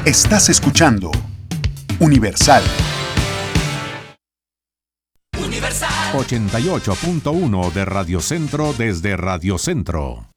Estás escuchando Universal 88.1 de Radio Centro desde Radio Centro.